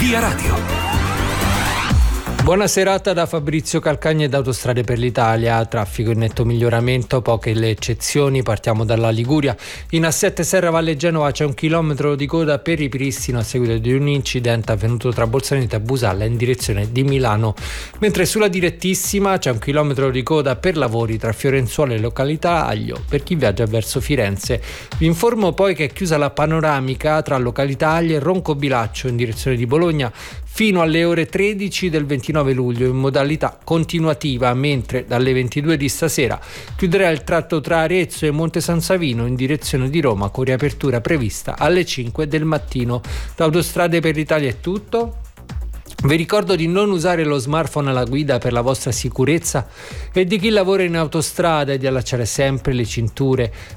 Via Radio. Buona serata da Fabrizio Calcagni ed Autostrade per l'Italia. Traffico in netto miglioramento, poche le eccezioni. Partiamo dalla Liguria. In A7 Serra Valle Genova c'è 1 chilometro di coda per ripristino a seguito di un incidente avvenuto tra Bolzaneto e Busalla in direzione di Milano. Mentre sulla direttissima c'è 1 chilometro di coda per lavori tra Fiorenzuola e località Aglio per chi viaggia verso Firenze. Vi informo poi che è chiusa la panoramica tra località Aglio e Roncobilaccio in direzione di Bologna fino alle ore 13 del 29 luglio in modalità continuativa, mentre dalle 22 di stasera chiuderà il tratto tra Arezzo e Monte San Savino in direzione di Roma con riapertura prevista alle 5 del mattino. Da Autostrade per l'Italia è tutto. Vi ricordo di non usare lo smartphone alla guida per la vostra sicurezza e di chi lavora in autostrada e di allacciare sempre le cinture